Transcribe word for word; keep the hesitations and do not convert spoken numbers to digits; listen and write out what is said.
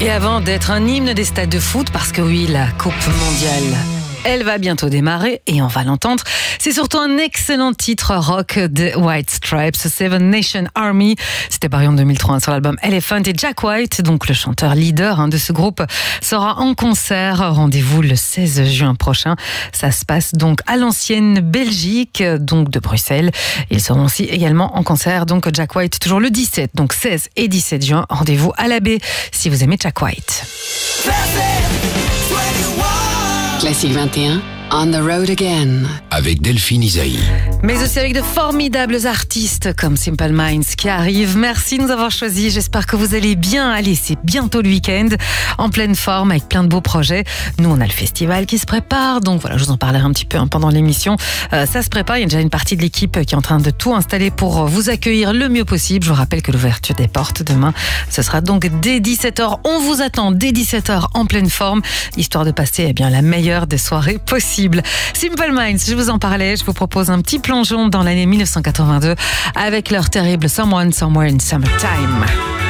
Et avant d'être un hymne des stades de foot, parce que oui, la Coupe mondiale, elle va bientôt démarrer et on va l'entendre. C'est surtout un excellent titre rock de White Stripes, Seven Nation Army. C'était paru en deux mille trois sur l'album Elephant. Et Jack White, donc le chanteur leader hein, de ce groupe, sera en concert. Rendez-vous le seize juin prochain. Ça se passe donc à l'ancienne Belgique, donc de Bruxelles. Ils seront aussi également en concert. Donc Jack White, toujours le dix-sept, donc seize et dix-sept juin. Rendez-vous à la baie si vous aimez Jack White. Classique vingt et un, On the Road Again. Avec Delphine Isaïe. Mais aussi avec de formidables artistes comme Simple Minds qui arrivent. Merci de nous avoir choisis. J'espère que vous allez bien. Allez, c'est bientôt le week-end. En pleine forme, avec plein de beaux projets. Nous, on a le festival qui se prépare. Donc voilà, je vous en parlerai un petit peu hein, pendant l'émission. Euh, ça se prépare. Il y a déjà une partie de l'équipe qui est en train de tout installer pour vous accueillir le mieux possible. Je vous rappelle que l'ouverture des portes demain, ce sera donc dès dix-sept heures. On vous attend dès dix-sept heures en pleine forme, histoire de passer eh bien, la meilleure des soirées possibles. Simple Minds, je vous en parlais. Je vous propose un petit plongeon dans l'année mille neuf cent quatre-vingt-deux avec leur terrible Someone Somewhere in Summertime.